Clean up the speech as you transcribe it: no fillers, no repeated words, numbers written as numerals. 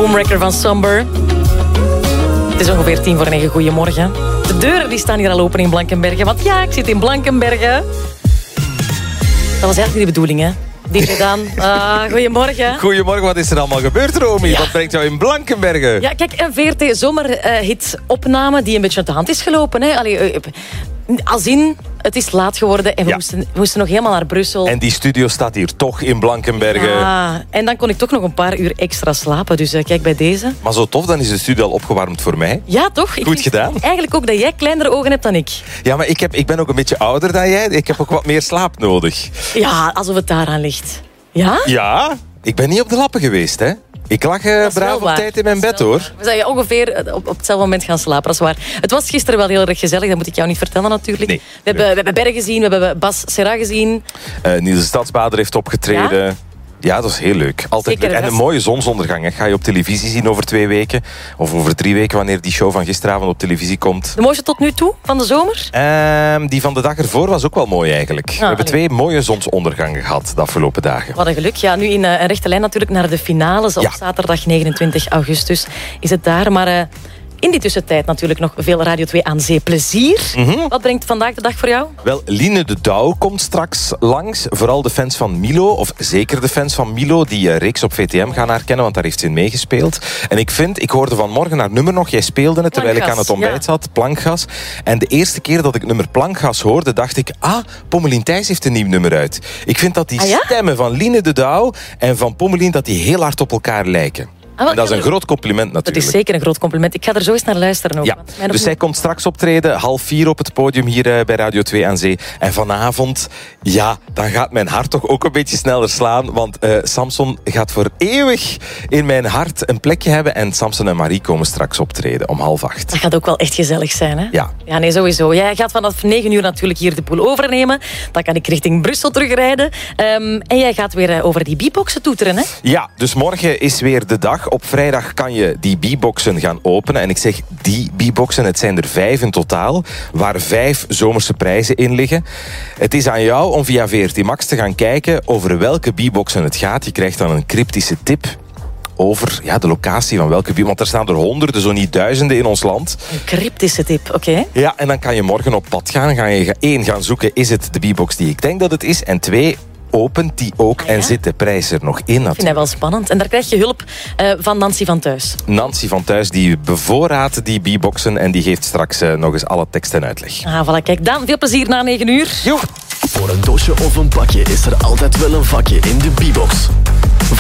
Homewrecker van Somber. Het is ongeveer 8:50. Goedemorgen. De deuren die staan hier al open in Blankenberge. Want ja, ik zit in Blankenberge. Dat was eigenlijk niet de bedoeling, hè? DJ Daan, goedemorgen. Goedemorgen, wat is er allemaal gebeurd, Romy? Ja. Wat brengt jou in Blankenberge? Ja, kijk, een VRT-zomerhit-opname die een beetje uit de hand is gelopen. Hè? Als in, het is laat geworden en we moesten nog helemaal naar Brussel. En die studio staat hier toch in Blankenberge. Ja, en dan kon ik toch nog een paar uur extra slapen. Dus kijk bij deze. Maar zo tof, dan is de studio al opgewarmd voor mij. Ja, toch? Goed gedaan. Eigenlijk ook dat jij kleinere ogen hebt dan ik. Ja, maar ik ben ook een beetje ouder dan jij. Ik heb ook wat meer slaap nodig. Ja, alsof het daaraan ligt. Ja? Ja, ik ben niet op de lappen geweest, hè. Ik lag braaf op tijd in mijn bed, hoor. We zijn ongeveer op hetzelfde moment gaan slapen, dat is waar. Het was gisteren wel heel erg gezellig, dat moet ik jou niet vertellen natuurlijk. Nee. We hebben Berg gezien, we hebben Bas Serra gezien. Niels de Stadsbader heeft opgetreden. Ja, dat is heel leuk. Altijd leuk. En een mooie zonsondergang. Hè. Ga je op televisie zien over 2 weken. Of over 3 weken, wanneer die show van gisteravond op televisie komt. De mooiste tot nu toe, van de zomer? Die van de dag ervoor was ook wel mooi eigenlijk. We hebben 2 mooie zonsondergangen gehad de afgelopen dagen. Wat een geluk. Ja, nu in een rechte lijn natuurlijk naar de finales. Op zaterdag 29 augustus is het daar. Maar in die tussentijd natuurlijk nog veel Radio 2 aan zee plezier. Wat brengt vandaag de dag voor jou? Wel, Line de Douw komt straks langs. Vooral de fans van Milo, of zeker de fans van Milo, die reeks op VTM gaan herkennen, want daar heeft ze in meegespeeld. En ik hoorde vanmorgen haar nummer nog. Jij speelde het terwijl ik aan het ontbijt zat. Plankgas. En de eerste keer dat ik het nummer Plankgas hoorde, dacht ik, Pommelien Thijs heeft een nieuw nummer uit. Ik vind dat die stemmen van Line de Douw en van Pommelien, dat die heel hard op elkaar lijken. En dat is een groot compliment natuurlijk. Dat is zeker een groot compliment. Ik ga er zo eens naar luisteren ook. Ja, dus zij komt straks optreden, 3:30 op het podium hier bij Radio 2 aan Zee. En vanavond, dan gaat mijn hart toch ook een beetje sneller slaan. Want Samson gaat voor eeuwig in mijn hart een plekje hebben. En Samson en Marie komen straks optreden om 7:30. Dat gaat ook wel echt gezellig zijn, hè? Ja. Ja, nee, sowieso. Jij gaat vanaf 9 uur natuurlijk hier de boel overnemen. Dan kan ik richting Brussel terugrijden. En jij gaat weer over die beatboxen toeteren, hè? Ja, dus morgen is weer de dag. Op vrijdag kan je die beatboxen gaan openen. En ik zeg die beatboxen, het zijn er 5 in totaal, waar 5 zomerse prijzen in liggen. Het is aan jou om via VRT Max te gaan kijken over welke beatboxen het gaat. Je krijgt dan een cryptische tip over de locatie van welke beatbox. Want er staan er honderden, zo niet duizenden in ons land. Een cryptische tip, oké. Ja, en dan kan je morgen op pad gaan. Ga je 1 gaan zoeken, is het de beatbox die ik denk dat het is? En 2... opent die ook en zit de prijs er nog in natuurlijk. Ik vind dat wel spannend. En daar krijg je hulp van Nancy van Thuis. Nancy van Thuis, die bevoorraadt die beatboxen en die geeft straks nog eens alle tekst en uitleg. Voilà, kijk. Daan, veel plezier na 9 uur. Jo. Voor een doosje of een pakje is er altijd wel een vakje in de beatbox.